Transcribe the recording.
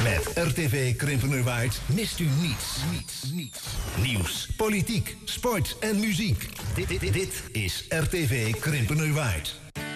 Met RTV Krimpenerwaard mist u niets. Nieuws, politiek, sport en muziek. Dit is RTV Krimpenerwaard.